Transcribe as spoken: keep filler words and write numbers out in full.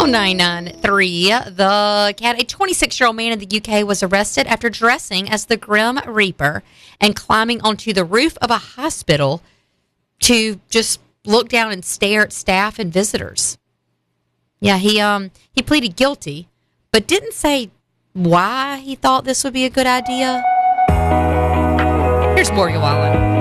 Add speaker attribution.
Speaker 1: On nine nine three, the cat, a twenty-six-year-old man in the U K was arrested after dressing as the Grim Reaper and climbing onto the roof of a hospital to just look down and stare at staff and visitors. Yeah, he um he pleaded guilty, but didn't say why he thought this would be a good idea. Here's Morgan Wallen.